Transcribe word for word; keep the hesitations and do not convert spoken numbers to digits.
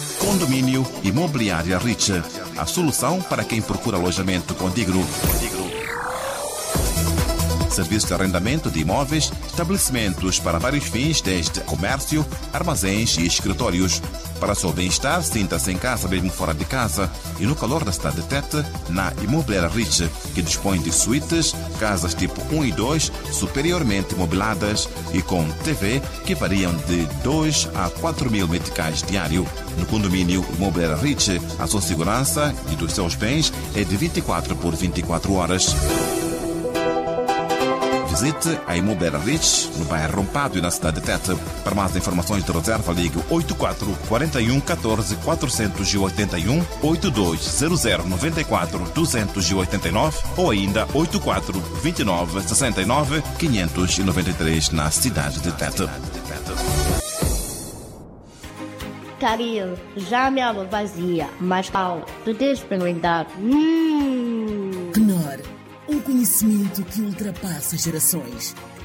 Condomínio Imobiliária Rich, a solução para quem procura alojamento condigno. Serviço de arrendamento de imóveis, estabelecimentos para vários fins, desde comércio, armazéns e escritórios. Para seu bem-estar, sinta-se em casa mesmo fora de casa e no calor da cidade de Tete, na Imobiliária Rich, que dispõe de suítes, casas tipo um e dois, superiormente mobiladas e com T V que variam de dois a quatro mil meticais diário. No condomínio Imobiliária Rich, a sua segurança e dos seus bens é de vinte e quatro por vinte e quatro horas. Visite a Imobiliária Rich, no bairro Rompado e na cidade de Tete. Para mais informações de reserva, ligue oito quatro quatro um um quatro quatro oito um, oito dois zero zero nove quatro dois oito nove ou ainda oito quatro dois nove seis nove cinco nove três na cidade de Tete. Caril, já me água vazia, mas Paulo, tu tens de experimentar. Hum. Knorr, um conhecimento que ultrapassa gerações.